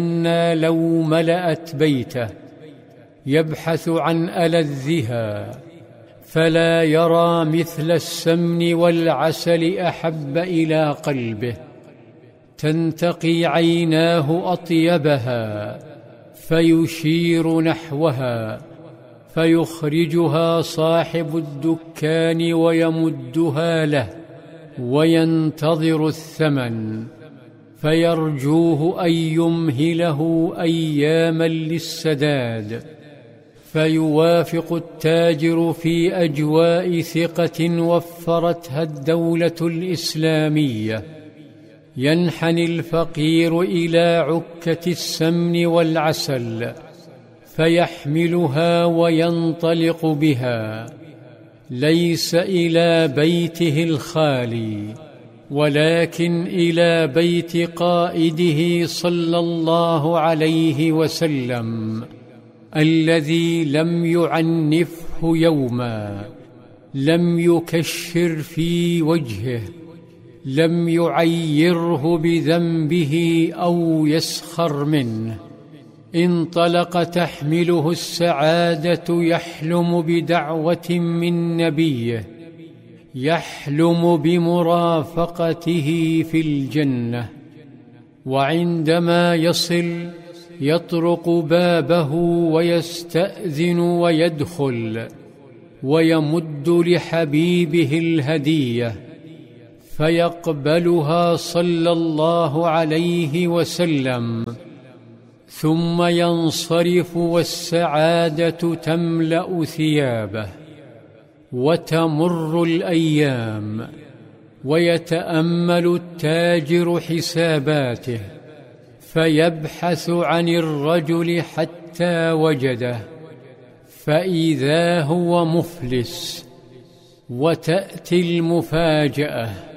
لو ملأت بيته يبحث عن ألذها، فلا يرى مثل السمن والعسل أحب إلى قلبه. تنتقي عيناه أطيبها فيشير نحوها، فيخرجها صاحب الدكان ويمدها له وينتظر الثمن، فيرجوه أن يمهله أياما للسداد، فيوافق التاجر في أجواء ثقة وفرتها الدولة الإسلامية. ينحني الفقير إلى عكة السمن والعسل فيحملها وينطلق بها، ليس إلى بيته الخالي ولكن إلى بيت قائده صلى الله عليه وسلم، الذي لم يعنفه يوما، لم يكشر في وجهه، لم يعيره بذنبه أو يسخر منه. انطلق تحمله السعادة، يحلم بدعوة من نبيه، يحلم بمرافقته في الجنة. وعندما يصل يطرق بابه ويستأذن ويدخل، ويمد لحبيبه الهدية فيقبلها صلى الله عليه وسلم، ثم ينصرف والسعادة تملأ ثيابه. وتمر الأيام ويتأمل التاجر حساباته، فيبحث عن الرجل حتى وجده، فإذا هو مفلس. وتأتي المفاجأة،